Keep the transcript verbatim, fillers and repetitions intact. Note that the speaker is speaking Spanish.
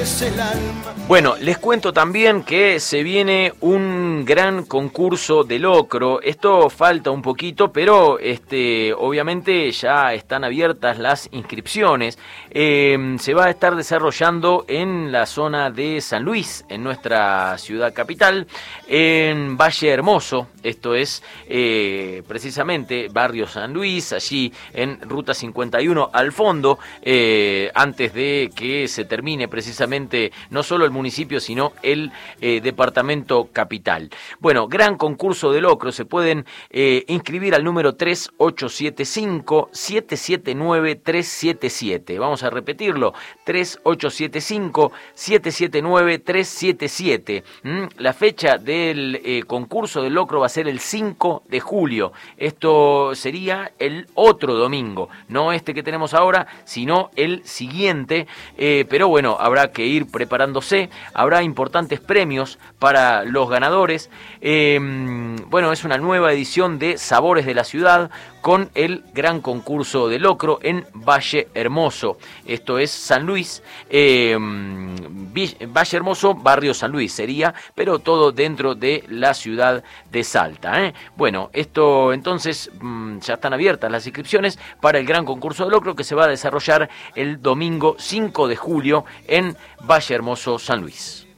enloquece el alma. Bueno, les cuento también que se viene un gran concurso de locro. Esto falta un poquito, pero este, obviamente ya están abiertas las inscripciones. Eh, se va a estar desarrollando en la zona de San Luis, en nuestra ciudad capital, en Valle Hermoso. Esto es eh, precisamente barrio San Luis, allí en Ruta cincuenta y uno al fondo, eh, antes de que se termine precisamente no solo el municipio, sino el eh, departamento capital. Bueno, gran concurso de locro. Se pueden eh, inscribir al número tres ocho siete cinco, siete siete nueve, tres siete siete. Vamos a repetirlo, tres ocho siete cinco, siete siete nueve, tres siete siete. ¿Mm? La fecha del eh, concurso de locro va a ser el cinco de julio. Esto sería el otro domingo, no este que tenemos ahora, sino el siguiente, eh, pero bueno, habrá que ir preparándose. Habrá importantes premios para los ganadores. Eh, bueno, es una nueva edición de Sabores de la Ciudad con el gran concurso de locro en Valle Hermoso. Esto es San Luis, eh, Valle Hermoso, barrio San Luis sería, pero todo dentro de la ciudad de Salta. ¿eh? Bueno, esto entonces mmm, ya están abiertas las inscripciones para el gran concurso de locro que se va a desarrollar el domingo cinco de julio en Valle Hermoso, San Luis.